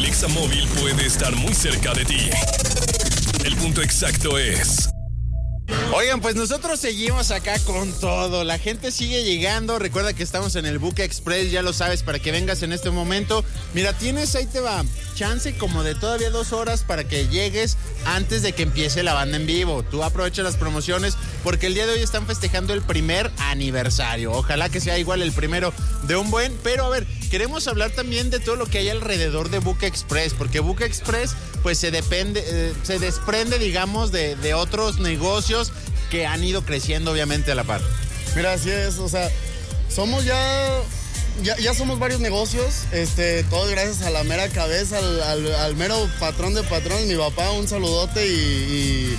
el Examóvil puede estar muy cerca de ti. El punto exacto es... Oigan, pues nosotros seguimos acá con todo. La gente sigue llegando. Recuerda que estamos en el Buca Express, ya lo sabes, para que vengas en este momento. Mira, tienes, ahí te va, chance como de todavía 2 horas para que llegues antes de que empiece la banda en vivo. Tú aprovecha las promociones porque el día de hoy están festejando el primer aniversario. Ojalá que sea igual el primero de un buen. Pero a ver, queremos hablar también de todo lo que hay alrededor de Buca Express, porque Buca Express pues se desprende, digamos, de otros negocios que han ido creciendo obviamente a la par. Mira, así es, o sea, somos ya somos varios negocios, todo gracias a la mera cabeza, al mero patrón de patrón, mi papá, un saludote y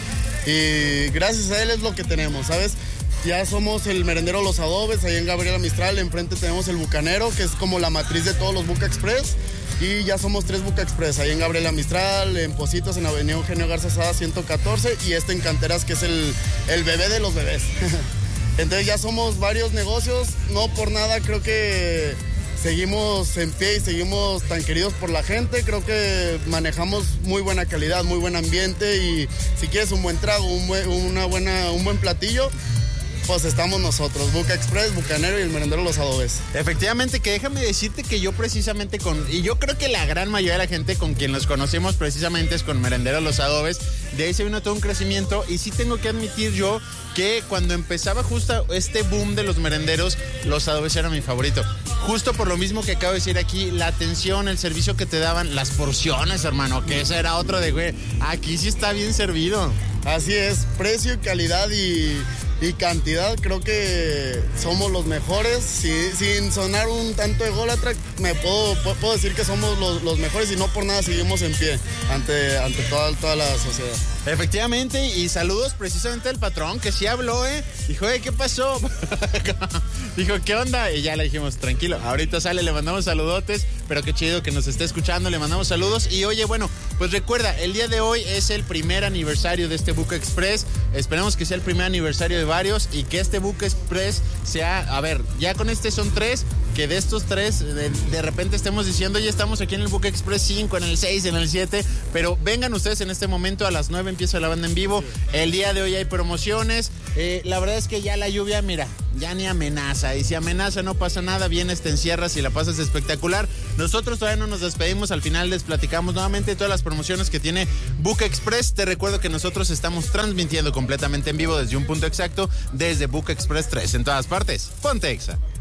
gracias a él es lo que tenemos, ¿sabes? Ya somos el merendero Los Adobes, ahí en Gabriela Mistral, enfrente tenemos el Bucanero, que es como la matriz de todos los Buca Express, y ya somos 3 Buca Express, ahí en Gabriela Mistral, en Pocitos, en Avenida Eugenio Garza Sada 114, y en Canteras, que es el bebé de los bebés. Entonces ya somos varios negocios, no por nada creo que seguimos en pie y seguimos tan queridos por la gente. Creo que manejamos muy buena calidad, muy buen ambiente y si quieres un buen trago, un buen platillo, pues estamos nosotros, Buca Express, Bucanero y el merendero Los Adobes. Efectivamente, que déjame decirte que yo precisamente y yo creo que la gran mayoría de la gente con quien los conocemos precisamente es con merendero Los Adobes. De ahí se vino todo un crecimiento y sí tengo que admitir yo que cuando empezaba justo este boom de los merenderos, Los Adobes era mi favorito. Justo por lo mismo que acabo de decir aquí, la atención, el servicio que te daban, las porciones, hermano, que ese era otro de, güey, aquí sí está bien servido. Así es, precio, calidad y cantidad, creo que somos los mejores. Sin sonar un tanto ególatra, puedo decir que somos los mejores y no por nada seguimos en pie ante toda la sociedad. Efectivamente, y saludos precisamente al patrón que sí habló, dijo, ¿qué pasó? Dijo, ¿qué onda? Y ya le dijimos, tranquilo, ahorita sale, le mandamos saludotes, pero qué chido que nos esté escuchando, le mandamos saludos. Y oye, bueno, pues recuerda, el día de hoy es el primer aniversario de este Buca Express, esperemos que sea el primer aniversario de varios y que este Buca Express sea, a ver, ya con este son 3, que de estos 3 de repente estemos diciendo, ya estamos aquí en el Buca Express 5, en el 6, en el 7, pero vengan ustedes en este momento, a las 9 empieza la banda en vivo, el día de hoy hay promociones, la verdad es que ya la lluvia, mira, ya ni amenaza, y si amenaza no pasa nada, vienes, te encierras y la pasas espectacular. Nosotros todavía no nos despedimos, al final les platicamos nuevamente todas las promociones que tiene Buca Express. Te recuerdo que nosotros estamos transmitiendo completamente en vivo desde un punto exacto, desde Buca Express 3, en todas partes. Ponte Exa.